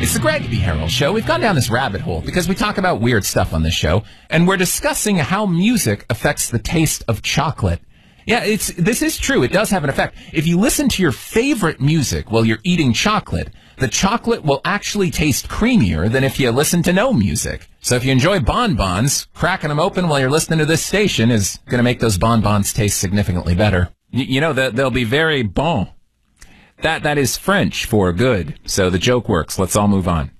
It's the Greg B. Harrell Show. We've gone down this rabbit hole because we talk about weird stuff on this show, and we're discussing how music affects the taste of chocolate. Yeah, this is true. It does have an effect. If you listen to your favorite music while you're eating chocolate, the chocolate will actually taste creamier than if you listen to no music. So if you enjoy bonbons, cracking them open while you're listening to this station is going to make those bonbons taste significantly better. You know, they'll be very bon. That is French for good. So the joke works. Let's all move on.